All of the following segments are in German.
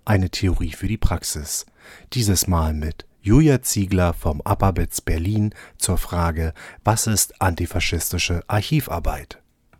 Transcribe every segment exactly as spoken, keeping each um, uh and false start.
Eine Theorie für die Praxis. Dieses Mal mit Julia Ziegler vom APABITS Berlin zur Frage: Was ist antifaschistische Archivarbeit?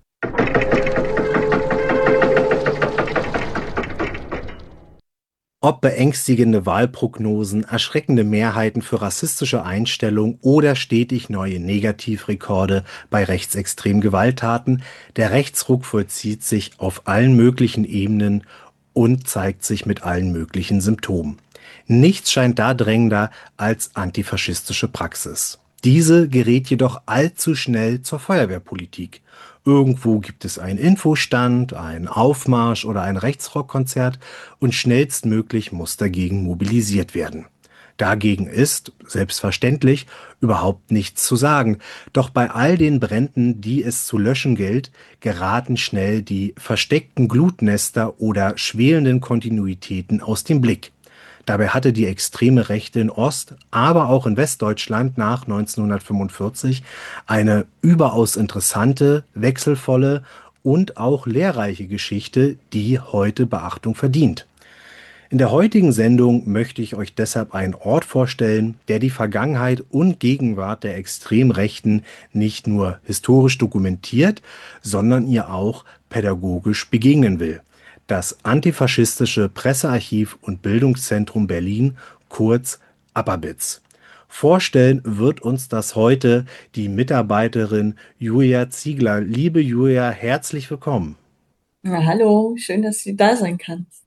Ob beängstigende Wahlprognosen, erschreckende Mehrheiten für rassistische Einstellungen oder stetig neue Negativrekorde bei rechtsextremen Gewalttaten, der Rechtsruck vollzieht sich auf allen möglichen Ebenen und zeigt sich mit allen möglichen Symptomen. Nichts scheint da drängender als antifaschistische Praxis. Diese gerät jedoch allzu schnell zur Feuerwehrpolitik. Irgendwo gibt es einen Infostand, einen Aufmarsch oder ein Rechtsrockkonzert und schnellstmöglich muss dagegen mobilisiert werden. Dagegen ist, selbstverständlich, überhaupt nichts zu sagen. Doch bei all den Bränden, die es zu löschen gilt, geraten schnell die versteckten Glutnester oder schwelenden Kontinuitäten aus dem Blick. Dabei hatte die extreme Rechte in Ost-, aber auch in Westdeutschland nach neunzehnhundertfünfundvierzig eine überaus interessante, wechselvolle und auch lehrreiche Geschichte, die heute Beachtung verdient. In der heutigen Sendung möchte ich euch deshalb einen Ort vorstellen, der die Vergangenheit und Gegenwart der Extremrechten nicht nur historisch dokumentiert, sondern ihr auch pädagogisch begegnen will. Das Antifaschistische Pressearchiv und Bildungszentrum Berlin, kurz APABITS. Vorstellen wird uns das heute die Mitarbeiterin Julia Ziegler. Liebe Julia, herzlich willkommen. Ja, hallo, schön, dass du da sein kannst.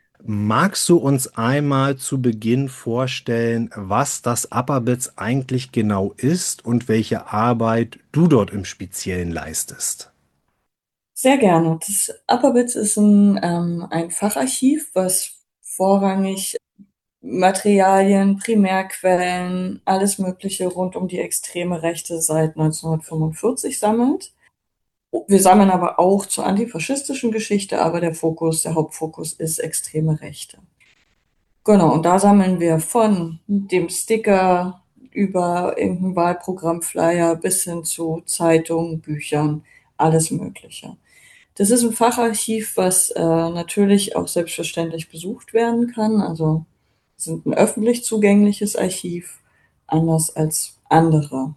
Magst du uns einmal zu Beginn vorstellen, was das APABITS eigentlich genau ist und welche Arbeit du dort im Speziellen leistest? Sehr gerne. Das APABITS ist ein, ähm, ein Facharchiv, was vorrangig Materialien, Primärquellen, alles Mögliche rund um die extreme Rechte seit neunzehnhundertfünfundvierzig sammelt. Wir sammeln aber auch zur antifaschistischen Geschichte, aber der Fokus, der Hauptfokus ist extreme Rechte. Genau, und da sammeln wir von dem Sticker über irgendein Wahlprogrammflyer bis hin zu Zeitungen, Büchern, alles Mögliche. Das ist ein Facharchiv, was äh, natürlich auch selbstverständlich besucht werden kann. Also sind ein öffentlich zugängliches Archiv, anders als andere.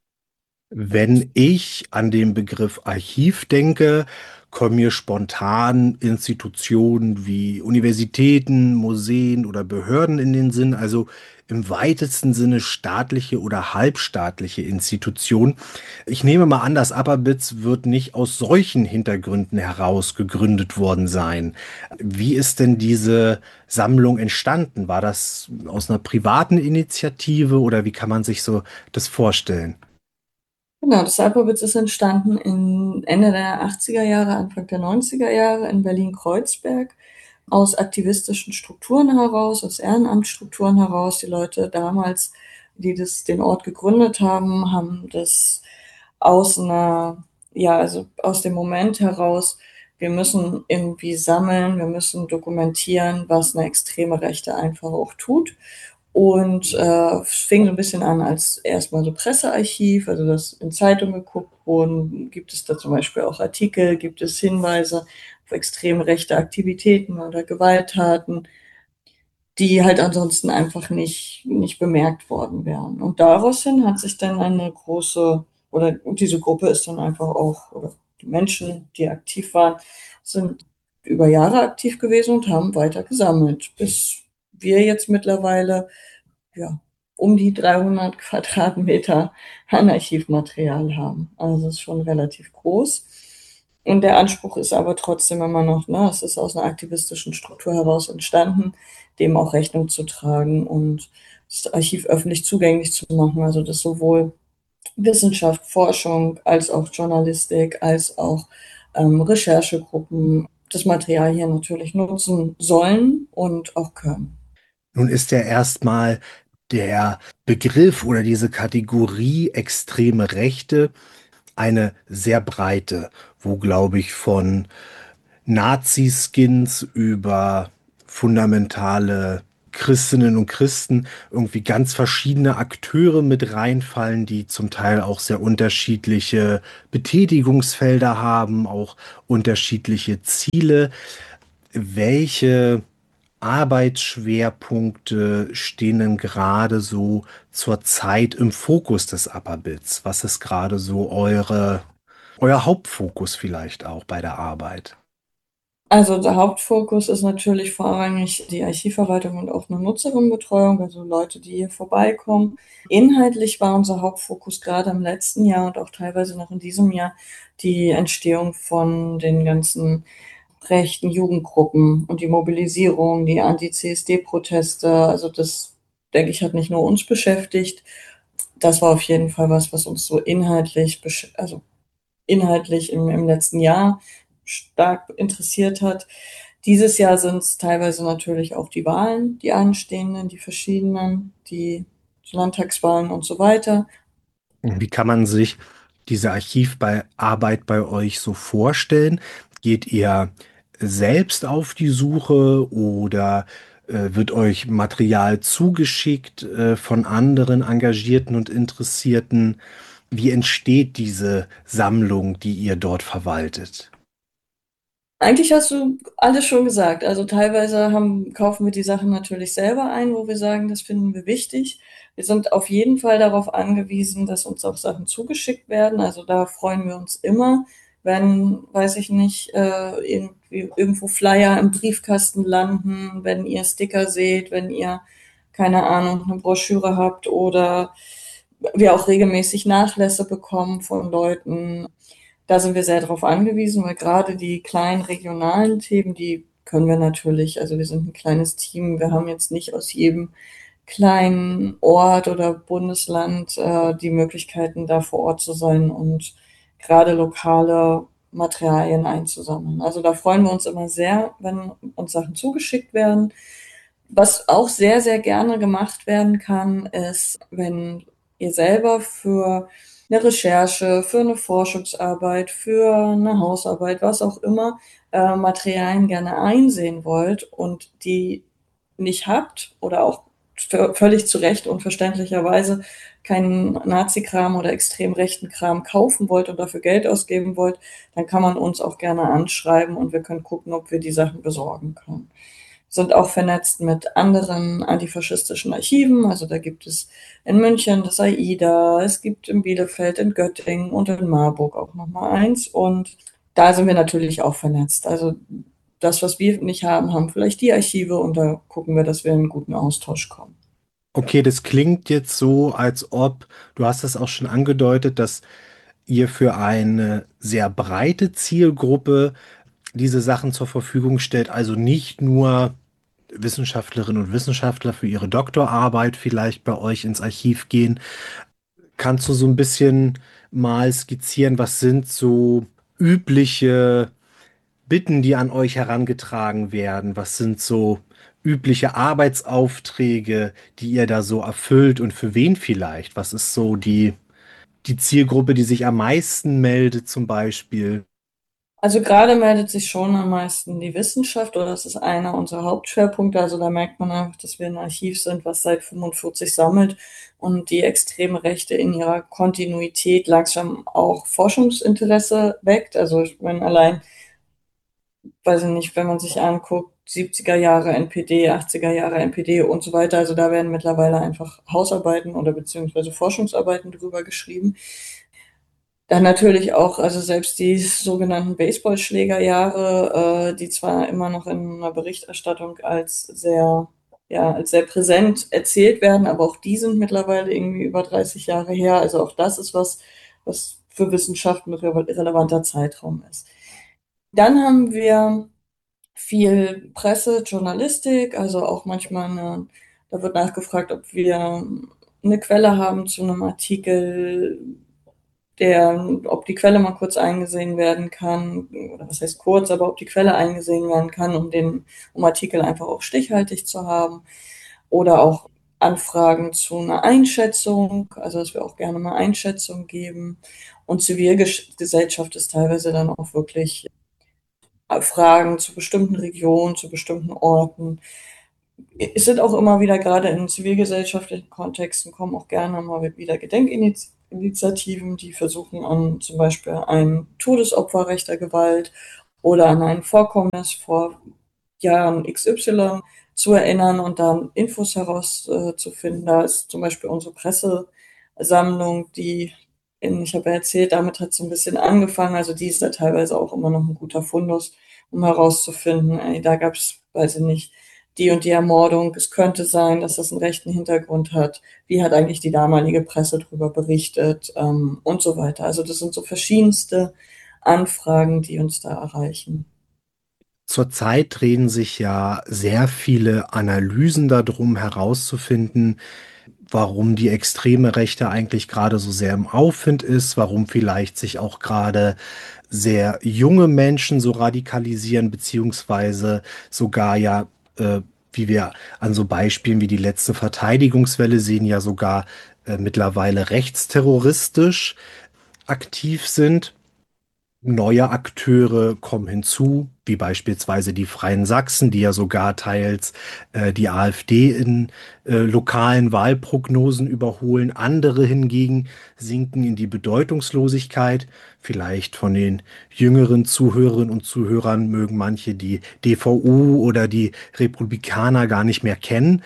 Wenn ich an den Begriff Archiv denke, kommen mir spontan Institutionen wie Universitäten, Museen oder Behörden in den Sinn, also im weitesten Sinne staatliche oder halbstaatliche Institutionen. Ich nehme mal an, das APABITS wird nicht aus solchen Hintergründen heraus gegründet worden sein. Wie ist denn diese Sammlung entstanden? War das aus einer privaten Initiative oder wie kann man sich so das vorstellen? Genau, das Alphabet ist entstanden in Ende der achtziger Jahre, Anfang der neunziger Jahre in Berlin-Kreuzberg aus aktivistischen Strukturen heraus, aus Ehrenamtsstrukturen heraus. Die Leute damals, die das, den Ort gegründet haben, haben das aus einer, ja, also aus dem Moment heraus, wir müssen irgendwie sammeln, wir müssen dokumentieren, was eine extreme Rechte einfach auch tut. Und äh, es fing so ein bisschen an als erstmal so Pressearchiv, also dass in Zeitungen geguckt wurden, gibt es da zum Beispiel auch Artikel, gibt es Hinweise auf extrem rechte Aktivitäten oder Gewalttaten, die halt ansonsten einfach nicht, nicht bemerkt worden wären. Und daraus hin hat sich dann eine große, oder diese Gruppe ist dann einfach auch, oder die Menschen, die aktiv waren, sind über Jahre aktiv gewesen und haben weiter gesammelt, bis wir jetzt mittlerweile ja, um die dreihundert Quadratmeter an Archivmaterial haben. Also es ist schon relativ groß. Und der Anspruch ist aber trotzdem immer noch, ne, es ist aus einer aktivistischen Struktur heraus entstanden, dem auch Rechnung zu tragen und das Archiv öffentlich zugänglich zu machen. Also dass sowohl Wissenschaft, Forschung als auch Journalistik, als auch ähm, Recherchegruppen das Material hier natürlich nutzen sollen und auch können. Nun ist ja erstmal der Begriff oder diese Kategorie extreme Rechte eine sehr breite, wo, glaube ich, von Nazi-Skins über fundamentale Christinnen und Christen irgendwie ganz verschiedene Akteure mit reinfallen, die zum Teil auch sehr unterschiedliche Betätigungsfelder haben, auch unterschiedliche Ziele. Welche Arbeitsschwerpunkte stehen denn gerade so zurzeit im Fokus des Upperbits? Was ist gerade so eure, euer Hauptfokus vielleicht auch bei der Arbeit? Also der Hauptfokus ist natürlich vorrangig die Archivverwaltung und auch eine Nutzerinnenbetreuung, also Leute, die hier vorbeikommen. Inhaltlich war unser Hauptfokus gerade im letzten Jahr und auch teilweise noch in diesem Jahr die Entstehung von den ganzen rechten Jugendgruppen und die Mobilisierung, die Anti-C S D-Proteste. Also das, denke ich, hat nicht nur uns beschäftigt. Das war auf jeden Fall was, was uns so inhaltlich, besch- also inhaltlich im, im letzten Jahr stark interessiert hat. Dieses Jahr sind es teilweise natürlich auch die Wahlen, die anstehenden, die verschiedenen, die Landtagswahlen und so weiter. Wie kann man sich diese Archivarbeit bei euch so vorstellen? Geht ihr selbst auf die Suche oder äh, wird euch Material zugeschickt äh, von anderen Engagierten und Interessierten? Wie entsteht diese Sammlung, die ihr dort verwaltet? Eigentlich hast du alles schon gesagt. Also teilweise haben, kaufen wir die Sachen natürlich selber ein, wo wir sagen, das finden wir wichtig. Wir sind auf jeden Fall darauf angewiesen, dass uns auch Sachen zugeschickt werden. Also da freuen wir uns immer, wenn, weiß ich nicht, äh, irgendwie irgendwo Flyer im Briefkasten landen, wenn ihr Sticker seht, wenn ihr, keine Ahnung, eine Broschüre habt oder wir auch regelmäßig Nachlässe bekommen von Leuten. Da sind wir sehr darauf angewiesen, weil gerade die kleinen regionalen Themen, die können wir natürlich, also wir sind ein kleines Team, wir haben jetzt nicht aus jedem kleinen Ort oder Bundesland äh, die Möglichkeiten, da vor Ort zu sein und gerade lokale Materialien einzusammeln. Also da freuen wir uns immer sehr, wenn uns Sachen zugeschickt werden. Was auch sehr, sehr gerne gemacht werden kann, ist, wenn ihr selber für eine Recherche, für eine Forschungsarbeit, für eine Hausarbeit, was auch immer, äh, Materialien gerne einsehen wollt und die nicht habt oder auch v- völlig zu Recht und verständlicherweise keinen Nazi-Kram oder extrem rechten Kram kaufen wollt und dafür Geld ausgeben wollt, dann kann man uns auch gerne anschreiben und wir können gucken, ob wir die Sachen besorgen können. Sind auch vernetzt mit anderen antifaschistischen Archiven. Also da gibt es in München das AIDA, es gibt in Bielefeld, in Göttingen und in Marburg auch nochmal eins. Und da sind wir natürlich auch vernetzt. Also das, was wir nicht haben, haben vielleicht die Archive und da gucken wir, dass wir in einen guten Austausch kommen. Okay, das klingt jetzt so, als ob, du hast es auch schon angedeutet, dass ihr für eine sehr breite Zielgruppe diese Sachen zur Verfügung stellt, also nicht nur Wissenschaftlerinnen und Wissenschaftler für ihre Doktorarbeit vielleicht bei euch ins Archiv gehen. Kannst du so ein bisschen mal skizzieren, was sind so übliche Bitten, die an euch herangetragen werden? Was sind so übliche Arbeitsaufträge, die ihr da so erfüllt und für wen vielleicht? Was ist so die, die Zielgruppe, die sich am meisten meldet, zum Beispiel? Also gerade meldet sich schon am meisten die Wissenschaft oder das ist einer unserer Hauptschwerpunkte. Also da merkt man einfach, dass wir ein Archiv sind, was seit fünfundvierzig sammelt und die extreme Rechte in ihrer Kontinuität langsam auch Forschungsinteresse weckt. Also ich meine, allein, weiß ich nicht, wenn man sich anguckt, siebziger Jahre N P D, achtziger Jahre N P D und so weiter. Also da werden mittlerweile einfach Hausarbeiten oder beziehungsweise Forschungsarbeiten drüber geschrieben. Dann natürlich auch, also selbst die sogenannten Baseballschlägerjahre, äh, die zwar immer noch in einer Berichterstattung als sehr, ja, als sehr präsent erzählt werden, aber auch die sind mittlerweile irgendwie über dreißig Jahre her. Also auch das ist was, was für Wissenschaft ein rele- relevanter Zeitraum ist. Dann haben wir viel Presse, Journalistik, also auch manchmal eine, da wird nachgefragt, ob wir eine Quelle haben zu einem Artikel, der, ob die Quelle mal kurz eingesehen werden kann, oder was heißt kurz, aber ob die Quelle eingesehen werden kann, um den, um Artikel einfach auch stichhaltig zu haben. Oder auch Anfragen zu einer Einschätzung, also dass wir auch gerne mal Einschätzung geben. Und Zivilgesellschaft ist teilweise dann auch wirklich Fragen zu bestimmten Regionen, zu bestimmten Orten. Es sind auch immer wieder, gerade in zivilgesellschaftlichen Kontexten, kommen auch gerne mal wieder Gedenkinitiativen, die versuchen an zum Beispiel ein Todesopfer rechter Gewalt oder an ein Vorkommnis vor Jahren X Y zu erinnern und dann Infos herauszufinden. Da ist zum Beispiel unsere Pressesammlung, die in, ich habe ja erzählt, damit hat es so ein bisschen angefangen, also die ist da teilweise auch immer noch ein guter Fundus, um herauszufinden, ey, da gab es, weiß ich nicht, die und die Ermordung, es könnte sein, dass das einen rechten Hintergrund hat, wie hat eigentlich die damalige Presse darüber berichtet, ähm, und so weiter. Also das sind so verschiedenste Anfragen, die uns da erreichen. Zurzeit drehen sich ja sehr viele Analysen darum herauszufinden, warum die extreme Rechte eigentlich gerade so sehr im Aufwind ist, warum vielleicht sich auch gerade sehr junge Menschen so radikalisieren, beziehungsweise sogar ja, äh, wie wir an so Beispielen wie die letzte Verteidigungswelle sehen, ja sogar äh, mittlerweile rechtsterroristisch aktiv sind. Neue Akteure kommen hinzu, wie beispielsweise die Freien Sachsen, die ja sogar teils äh, die AfD in äh, lokalen Wahlprognosen überholen. Andere hingegen sinken in die Bedeutungslosigkeit. Vielleicht von den jüngeren Zuhörerinnen und Zuhörern mögen manche die D V U oder die Republikaner gar nicht mehr kennen.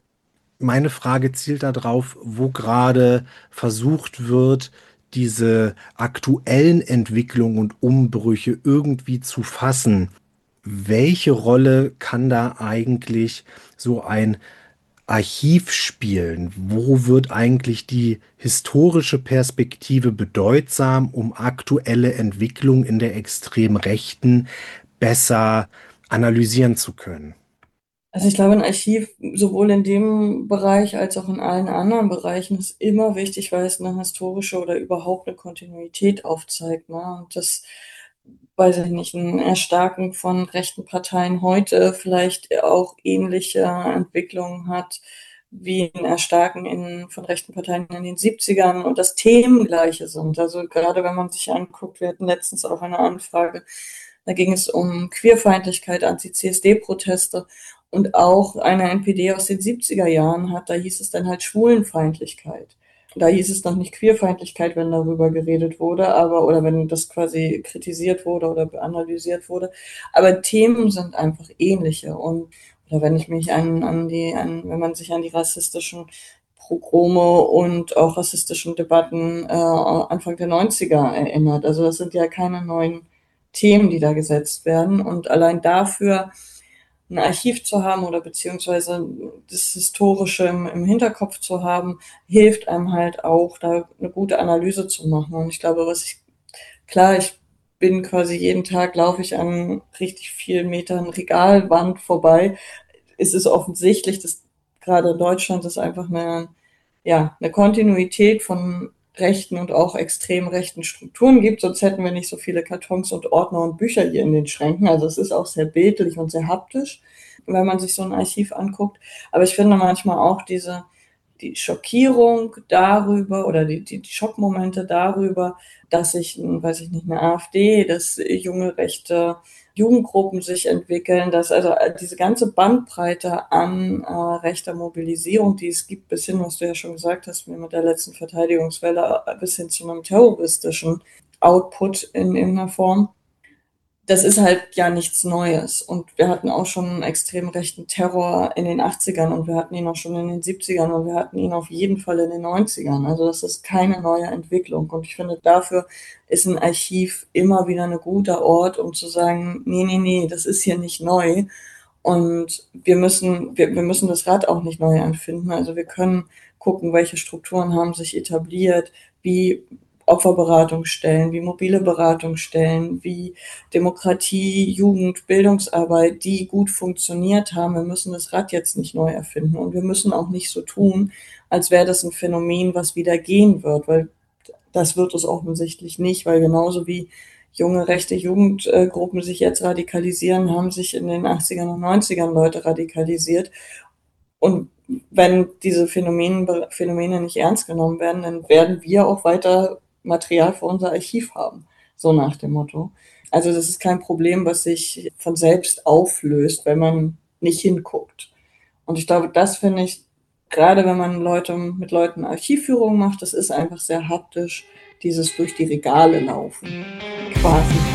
Meine Frage zielt darauf, wo gerade versucht wird, diese aktuellen Entwicklungen und Umbrüche irgendwie zu fassen. Welche Rolle kann da eigentlich so ein Archiv spielen? Wo wird eigentlich die historische Perspektive bedeutsam, um aktuelle Entwicklungen in der extremen Rechten besser analysieren zu können? Also ich glaube, ein Archiv sowohl in dem Bereich als auch in allen anderen Bereichen ist immer wichtig, weil es eine historische oder überhaupt eine Kontinuität aufzeigt, ne? Und das, weiß ich nicht, ein Erstarken von rechten Parteien heute vielleicht auch ähnliche Entwicklungen hat wie ein Erstarken in, von rechten Parteien in den Siebzigern und das Themen gleiche sind. Also gerade wenn man sich anguckt, wir hatten letztens auch eine Anfrage, da ging es um Queerfeindlichkeit, Anti-C S D-Proteste und auch eine N P D aus den siebziger Jahren hat, da hieß es dann halt Schwulenfeindlichkeit. Da hieß es noch nicht Queerfeindlichkeit, wenn darüber geredet wurde, aber, oder wenn das quasi kritisiert wurde oder analysiert wurde. Aber Themen sind einfach ähnliche. Und, oder wenn ich mich an, an die, an, wenn man sich an die rassistischen Pogrome und auch rassistischen Debatten äh, Anfang der neunziger erinnert. Also das sind ja keine neuen Themen, die da gesetzt werden. Und allein dafür ein Archiv zu haben oder beziehungsweise das Historische im, im Hinterkopf zu haben, hilft einem halt auch, da eine gute Analyse zu machen. Und ich glaube, was ich, klar, ich bin quasi jeden Tag, laufe ich an richtig vielen Metern Regalwand vorbei. Es ist offensichtlich, dass gerade in Deutschland das einfach eine, ja, eine Kontinuität von rechten und auch extrem rechten Strukturen gibt, sonst hätten wir nicht so viele Kartons und Ordner und Bücher hier in den Schränken. Also es ist auch sehr bildlich und sehr haptisch, wenn man sich so ein Archiv anguckt. Aber ich finde manchmal auch diese, die Schockierung darüber oder die, die, die Schockmomente darüber, dass sich, weiß ich nicht, eine AfD, dass junge rechte Jugendgruppen sich entwickeln, dass also diese ganze Bandbreite an äh, rechter Mobilisierung, die es gibt, bis hin, was du ja schon gesagt hast, mit der letzten Verteidigungswelle, bis hin zu einem terroristischen Output in irgendeiner Form, das ist halt ja nichts Neues. Und wir hatten auch schon einen extrem rechten Terror in den achtzigern und wir hatten ihn auch schon in den siebzigern und wir hatten ihn auf jeden Fall in den neunzigern. Also das ist keine neue Entwicklung. Und ich finde, dafür ist ein Archiv immer wieder ein guter Ort, um zu sagen, nee, nee, nee, das ist hier nicht neu. Und wir müssen, wir, wir müssen das Rad auch nicht neu erfinden. Also wir können gucken, welche Strukturen haben sich etabliert, wie Opferberatungsstellen, wie mobile Beratungsstellen, wie Demokratie, Jugend, Bildungsarbeit, die gut funktioniert haben. Wir müssen das Rad jetzt nicht neu erfinden und wir müssen auch nicht so tun, als wäre das ein Phänomen, was wieder gehen wird, weil das wird es offensichtlich nicht, weil genauso wie junge rechte Jugendgruppen sich jetzt radikalisieren, haben sich in den achtzigern und neunzigern Leute radikalisiert. Und wenn diese Phänomene, Phänomene nicht ernst genommen werden, dann werden wir auch weiter Material für unser Archiv haben. So nach dem Motto. Also das ist kein Problem, was sich von selbst auflöst, wenn man nicht hinguckt. Und ich glaube, das finde ich, gerade wenn man Leute mit Leuten Archivführung macht, das ist einfach sehr haptisch, dieses durch die Regale laufen. Quasi.